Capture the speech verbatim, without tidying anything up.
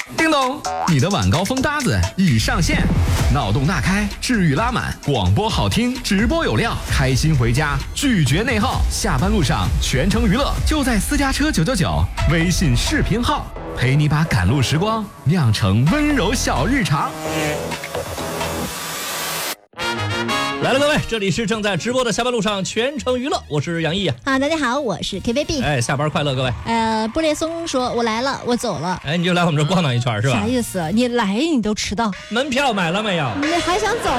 叮咚，你的晚高峰搭子已上线，脑洞大开，治愈拉满，广播好听，直播有料，开心回家，拒绝内耗。下班路上全程娱乐，就在私家车九九九微信视频号，陪你把赶路时光酿成温柔小日常。 来了，各位，这里是正在直播的下班路上全程娱乐，我是杨毅啊。 啊，大家好，我是 K V B。 哎，下班快乐，各位。 呃，布列松说：“我来了，我走了。” 哎，你就来我们这逛荡一圈是吧？ 啥意思？你来你都迟到， 门票买了没有？ 你还想走？